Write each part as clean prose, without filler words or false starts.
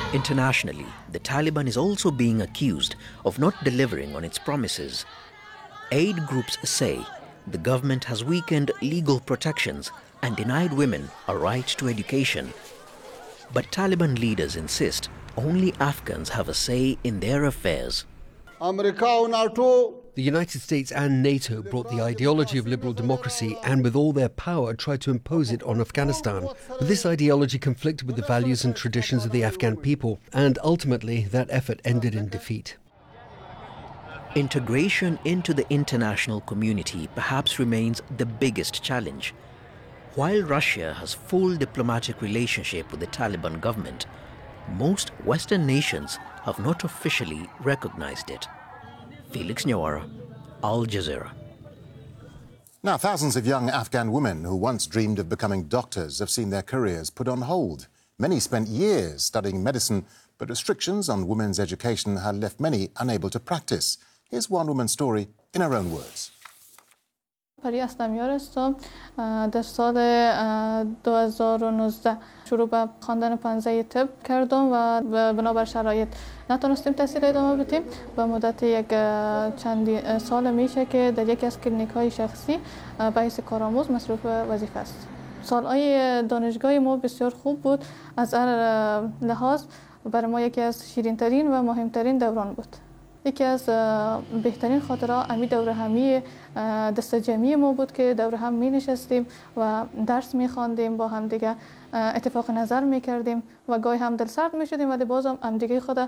Internationally, the Taliban is also being accused of not delivering on its promises. Aid groups say the government has weakened legal protections and denied women a right to education. But Taliban leaders insist only Afghans have a say in their affairs. The United States and NATO brought the ideology of liberal democracy and with all their power tried to impose it on Afghanistan. But this ideology conflicted with the values and traditions of the Afghan people, and ultimately that effort ended in defeat. Integration into the international community perhaps remains the biggest challenge. While Russia has full diplomatic relationship with the Taliban government, most Western nations have not officially recognized it. Felix Nyawara, Al Jazeera. Now, thousands of young Afghan women who once dreamed of becoming doctors have seen their careers put on hold. Many spent years studying medicine, but restrictions on women's education have left many unable to practice. Here's one woman's story in her own words. پری اسلمیار هستم. در سال 2019 شروع به خواندن پانزه طب کردم و بنابر شرایط نتونستیم تحصیل ادامه بدیم. به مدت یک چند سال میشه که در یکی از کلینیک‌های شخصی به حیث کارآموز مصروف وظیفه است. سال‌های دانشگاهی ما بسیار خوب بود. از هر لحاظ برای ما یکی از شیرین‌ترین و مهمترین دوران بود. یکی از بهترین خاطرات امی دوره همی دست جمعی ما بود که دوره هم می نشستیم و درس می خواندیم، با هم دیگه اتفاق نظر می کردیم و گاهی هم دلسرد می شدیم ولی باز هم دیگه خود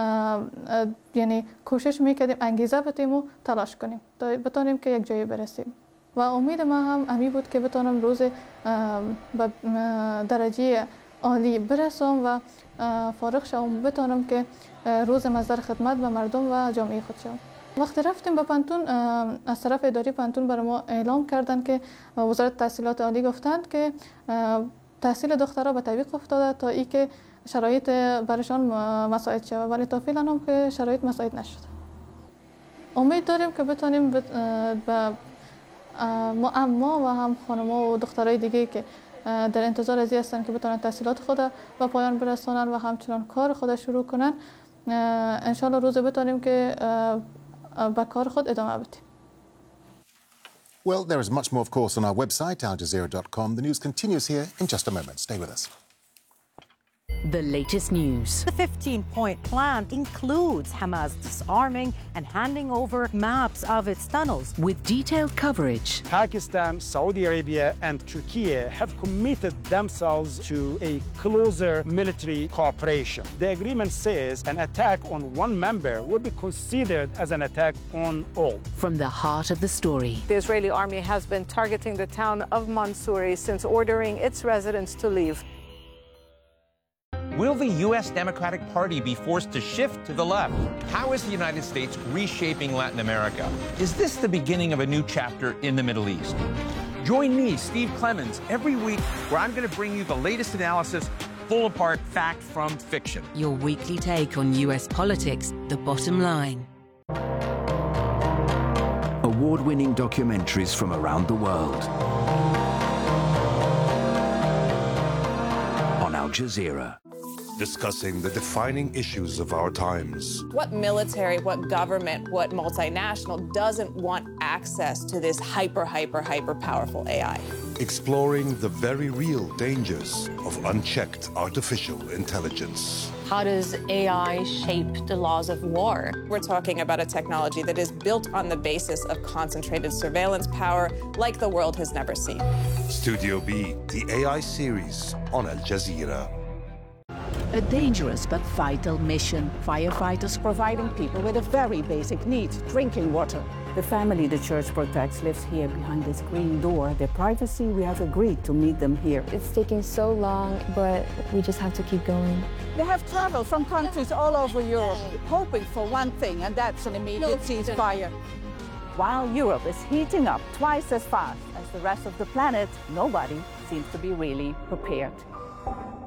یعنی کوشش می کردیم انگیزه بدیم و تلاش کنیم تا بتونیم که یک جایی برسیم. و امید ما هم امی بود که بتونم روز به درجه عالی برسم و فارغ شوم بتونم که روز مصدر خدمت به مردم و جامعه خود شوم. وقتی رفتیم به پانتون از طرف اداره پانتون برای ما اعلام کردند که وزارت تحصیلات عالی گفتند که تحصیل دخترها به تعویق افتاده تا ای که شرایط برایشان مساعد شود، ولی تا فعلا هم که شرایط مساعد نشده. امید داریم که بتونیم به ما و هم خانم‌ها و دخترای دیگه که در انتظار ازی هستن که بتونن تحصیلات خود به پایان برسونن و همچنان کار خود شروع کنن، انشالله روز بتونیم که به کار خود ادامه بدیم. Well, there is much more, of course, on our website, aljazeera.com. The news continues here in just a moment. Stay with us. The latest news. The 15-point plan includes Hamas disarming and handing over maps of its tunnels. With detailed coverage. Pakistan, Saudi Arabia and Turkey have committed themselves to a closer military cooperation. The agreement says an attack on one member would be considered as an attack on all. From the heart of the story. The Israeli army has been targeting the town of Mansouri since ordering its residents to leave. Will the U.S. Democratic Party be forced to shift to the left? How is the United States reshaping Latin America? Is this the beginning of a new chapter in the Middle East? Join me, Steve Clemons, every week where I'm going to bring you the latest analysis, pull apart fact from fiction. Your weekly take on U.S. politics, The Bottom Line. Award-winning documentaries from around the world. On Al Jazeera. Discussing the defining issues of our times. What military, what government, what multinational doesn't want access to this hyper powerful AI? Exploring the very real dangers of unchecked artificial intelligence. How does AI shape the laws of war? We're talking about a technology that is built on the basis of concentrated surveillance power like the world has never seen. Studio B, the AI series on Al Jazeera. A dangerous but vital mission. Firefighters providing people with a very basic need, drinking water. The family the church protects lives here behind this green door. Their privacy, we have agreed to meet them here. It's taking so long, but we just have to keep going. They have traveled from countries all over Europe, hoping for one thing, and that's an immediate ceasefire. While Europe is heating up twice as fast as the rest of the planet, nobody seems to be really prepared.